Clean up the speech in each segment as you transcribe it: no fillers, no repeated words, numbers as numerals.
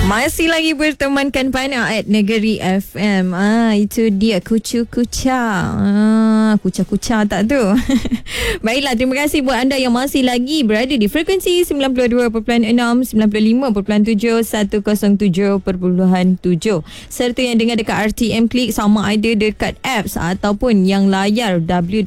Masih lagi bertemankan Pana at Negeri FM. Itu dia kucu-kuca. Kuca-kuca tak tu. Baiklah, terima kasih buat anda yang masih lagi berada di frekuensi 92.6, 95.7, 107.7 serta yang dengar dekat RTM Klik, sama ada dekat apps ataupun yang layar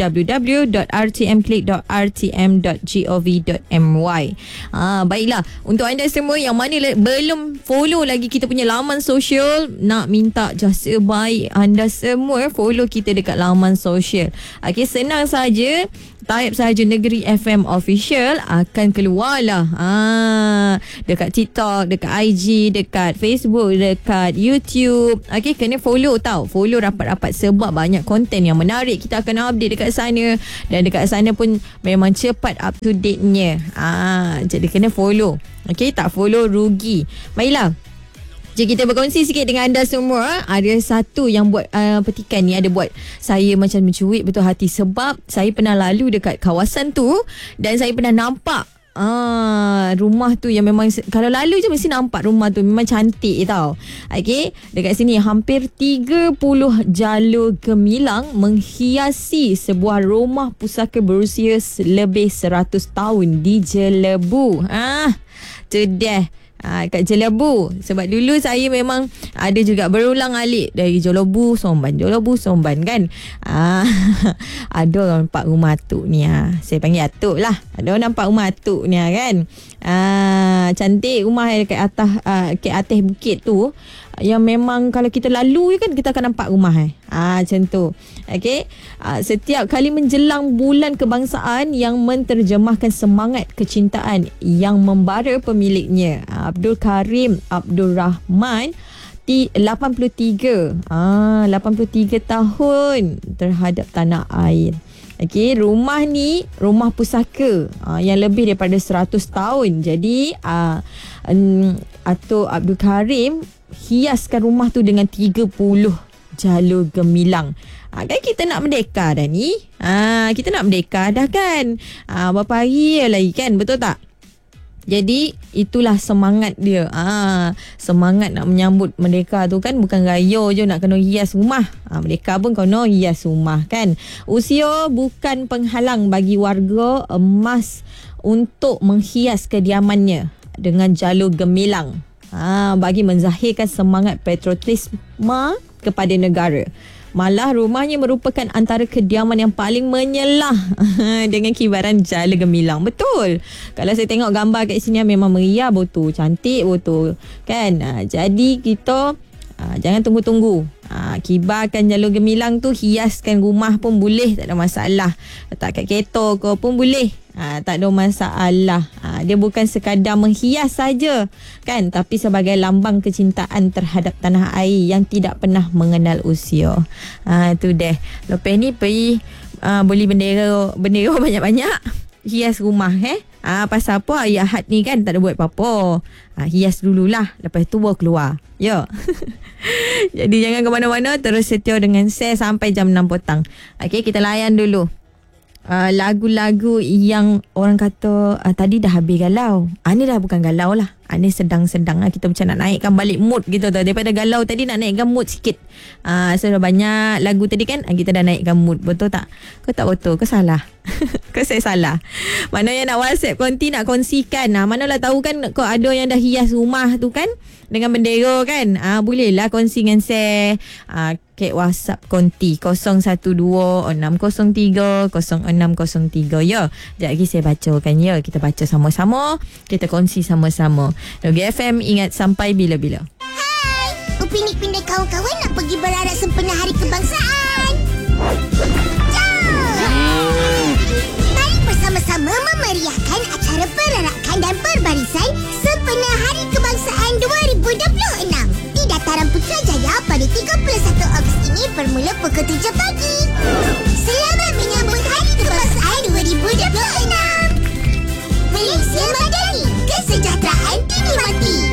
www.rtmklik.rtm.gov.my. Baiklah, untuk anda semua yang mana belum follow lagi kita punya laman sosial, nak minta jasa baik anda semua follow kita dekat laman sosial. Okey, senang saja. Type sahaja Negeri FM Official, akan keluarlah dekat TikTok, dekat IG, dekat Facebook, dekat YouTube. Okey, kena follow tau. Follow rapat-rapat sebab banyak konten yang menarik kita akan update dekat sana, dan dekat sana pun memang cepat up to date-nya. Jadi kena follow. Okey, tak follow rugi. Baiklah, jadi kita berkongsi sikit dengan anda semua. Ada satu yang buat petikan ni, ada buat saya macam mencuit betul hati, sebab saya pernah lalu dekat kawasan tu dan saya pernah nampak rumah tu yang memang kalau lalu je mesti nampak rumah tu memang cantik tau. Okey, dekat sini hampir 30 jalur gemilang menghiasi sebuah rumah pusaka berusia lebih 100 tahun di Jelebu. Tu dah kat Jelebu. Sebab dulu saya memang ada juga berulang alik dari Jelebu Somban kan. Ada orang nampak rumah atuk ni. Saya panggil atuk lah. Ada orang nampak rumah atuk ni kan. Cantik rumah dekat atas bukit tu, yang memang kalau kita lalu kan kita akan nampak rumah macam tu. Okey, setiap kali menjelang bulan kebangsaan yang menterjemahkan semangat kecintaan yang membara pemiliknya, Abdul Karim Abdul Rahman, 83 tahun terhadap tanah air. Okey, rumah ni rumah pusaka yang lebih daripada 100 tahun. Jadi Atuk Abdul Karim hiaskan rumah tu dengan 30 jalur gemilang. Kan kita nak merdeka dah ni. Kita nak merdeka dah kan. Berapa hari lagi kan, betul tak? Jadi itulah semangat dia. Semangat nak menyambut merdeka tu kan bukan raya je nak kena hias rumah. Merdeka pun kena hias rumah kan. Usia bukan penghalang bagi warga emas untuk menghias kediamannya dengan jalur gemilang. Bagi menzahirkan semangat patriotisme kepada negara. Malah rumahnya merupakan antara kediaman yang paling menyelah dengan kibaran jala gemilang. Betul. Kalau saya tengok gambar kat sini memang meriah betul, cantik betul kan. Jadi kita jangan tunggu-tunggu. Kibarkan jalur gemilang tu, hiaskan rumah pun boleh, tak ada masalah. Letak kat kereta ke pun boleh. Tak ada masalah. Dia bukan sekadar menghias saja kan, tapi sebagai lambang kecintaan terhadap tanah air yang tidak pernah mengenal usia. Tu deh. Lepas ni pergi beli bendera banyak-banyak, hias rumah pasal apa hari Ahad ni kan tak ada buat apa-apa. Hias dululah, lepas tu baru keluar. Ya. Jadi jangan ke mana-mana, terus setia dengan saya sampai jam 6 petang. Okey, kita layan dulu lagu-lagu yang orang kata tadi dah habis galau. Ni dah bukan galau lah. Ni sedang-sedang kita macam nak naikkan balik mood gitu tau. Daripada galau tadi nak naikkan mood sikit. So dah banyak lagu tadi kan, kita dah naikkan mood. Betul tak? Kau tak betul? Kau salah? Kau saya salah? Mana yang nak WhatsApp konti nak kongsikan. Manalah tahu kan kau ada yang dah hias rumah tu kan dengan bendera kan. Bolehlah kongsi dengan saya. Kat WhatsApp konti 012-603-0603 ya. Sekejap lagi saya bacakan ya. Kita baca sama-sama, kita kongsi sama-sama. Negeri FM, ingat sampai bila-bila. Hai, Upin Ipin dan kawan-kawan nak pergi berarak sempena Hari Kebangsaan. Jom! Mari bersama-sama memeriahkan acara perarakan dan perbarisan sempena Hari Kebangsaan 2026 di Dataran Putrajaya pada 31 Ogos ini bermula pukul 7 pagi. Selamat menyambut Hari Kebangsaan 2026. Malaysia Madani, kesejahteraan dinikmati.